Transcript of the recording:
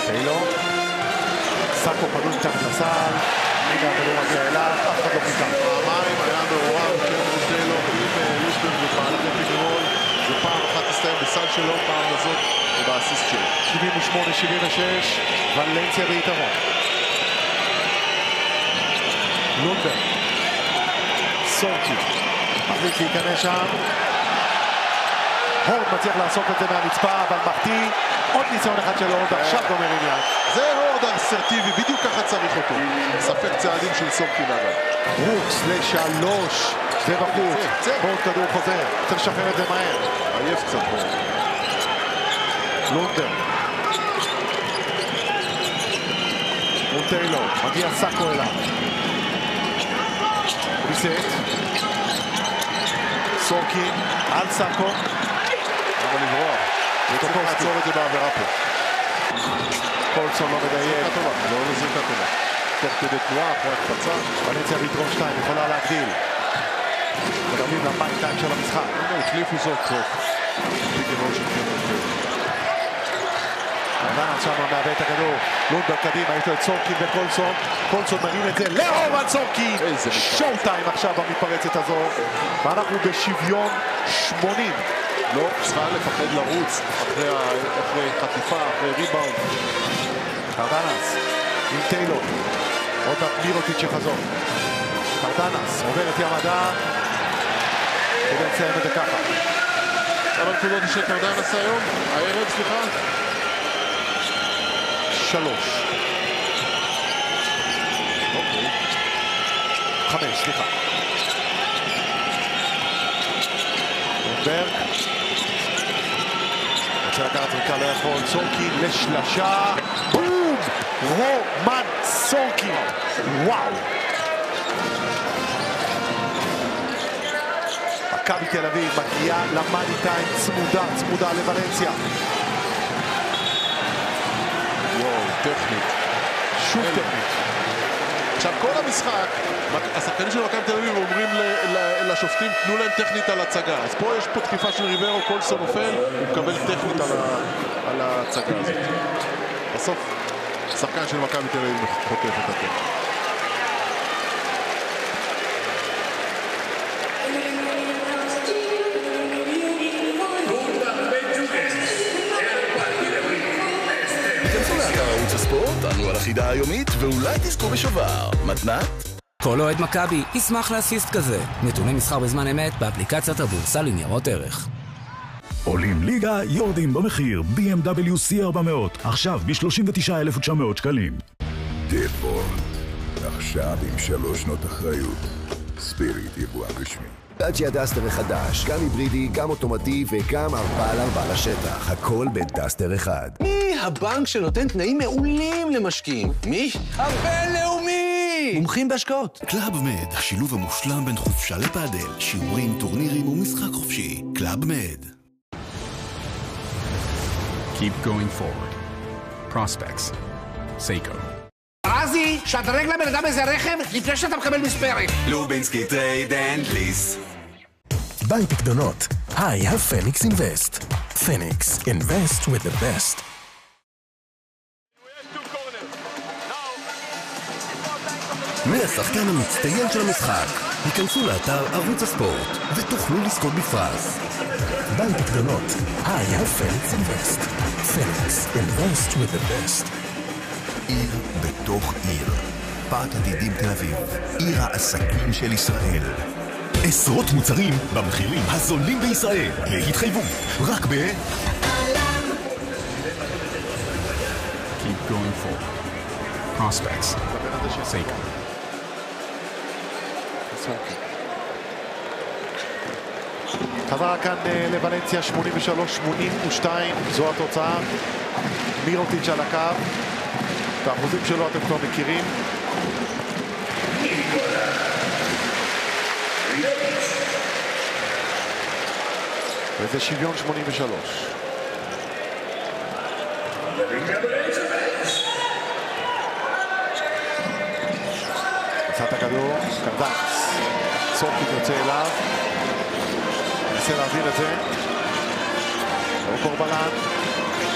טיילור. סאקו פנוי מתחת לסל. הנה הכדור מגיע אליו, אף אחד לא חיכה. פעמיים היה מעורב קרן טיילור עם ליסטון במהלך הפיגרול. זה פעם אחת הסתיים בסל שלו, פעם הזאת ובאסיסט שלו. 78-76, ולנסיה ביתרון. לונדברג. סורקי. מחליט להיכנס שם. הורד מצליח לעשות את זה מהרצפה, אבל מחטיא. עוד ניסיון אחד של הורד, עכשיו גומר עניין. זה הורד אסרטיבי, בדיוק ככה צריך אותו. ספק צעדים של סורקי נגד. ברוקס לשלוש. זה בחוץ. הורד כדור חוזר. צריך לשחרר את זה מהר. עייף קצת הורד. לונדברג. מול טיילור. מגיע סאקו אליו. ריסט. סורקי על סאקו. אבל לברוח. וצריך לעצור את זה בעבירה פה. קולסון לא מדייק. זריקה טובה, לא זריקה טובה. תוך כדי תנועה, אחרי הקפצה. ולנסיה ביתרון 2, יכולה להגדיל. מדברים למאני טיים של המשחק. הנה, החליפו זאת טוב. פיגרול של קרן טיילור. עדיין עכשיו מאבד את הכדור. לונדברג קדימה, יש לו את סורקין וקולסון. קולסון מרים את זה לאורן סורקין. שואו טיים עכשיו במתפרצת הזו. ואנחנו בשוויון 80. לא צריכה לפחד לרוץ אחרי חטיפה, אחרי ריבאונד. קרדנס עם טיילור. עוד מעט מירוטיץ' שחזור. קרדנס עובר את ימדה. כדי לסיים את זה ככה. כמה נקודות של קרדנס היום? הערב, סליחה? 3. אוקיי. 5, סליחה. לונדברג. רוצה לקחת זריקה, לא יכול. סורקין לשלשה. בום! רומן סורקין. וואו. מכבי תל אביב מגיעה למאני טיים צמודה לוולנסיה. וואו, טכנית. שוב טכנית. עכשיו כל המשחק, השחקנים של מכבי תל אביב אומרים לשופטים, תנו להם טכנית על הצגה. אז פה יש פה תקיפה של ריברו, קולסון נופל, הוא מקבל טכנית על ההצגה הזאת. בסוף, שחקן של מכבי תל אביב חוטף את הטכנית. ערוץ הספורט, ענו על החידה היומית, ואולי תזכו בשובר. מתנת? כל אוהד מכבי ישמח לאסיסט כזה. נתוני מסחר בזמן אמת באפליקציית הבורסה לניירות ערך. עולים ליגה, יורדים במחיר. BMW C400, עכשיו ב-39,900 שקלים. דיפולט, עכשיו עם 3 שנות אחריות. ספיריט יבואן רשמי. דאצ'יה דאסטר החדש, גם היברידי, גם אוטומטי וגם 4x4 לשטח. הכל בדאסטר אחד. מי הבנק שנותן תנאים מעולים למשקיעים? מי? הבינלאומי! מומחים בהשקעות. קלאב מד, השילוב המושלם בין חופשה לפאדל, שיעורים, טורנירים ומשחק חופשי. קלאב מד. Keep going forward. Prospects. Seiko. רזי, שדרג לבן אדם איזה רכב לפני שאתה מקבל מספרת. לובינסקי טרייד אנד ליס. בנק פקדונות. היי, הפניקס אינבסט. פניקס, invest with the best. מהשחקן המצטיין של המשחק, היכנסו לאתר ערוץ הספורט ותוכלו לזכות בפרס. בנק פקדונות. היי, הפניקס אינבסט. פניקס, invest with the best. עיר בתוך עיר. פארק ידידים תל אביב. עיר העסקים של ישראל. עשרות מוצרים במחירים הזולים בישראל. להתחייבו. רק ב... Keep going forward. Prospects. Seiko. חזרה כאן לוולנסיה 83-82, זו התוצאה. מירוטיץ' על הקו. את האחוזים שלו אתם כבר מכירים. וזה שוויון 83. עשה את הכדור, קרדנס. סורקין יוצא אליו. ננסה להעביר את זה. לא קורבלן.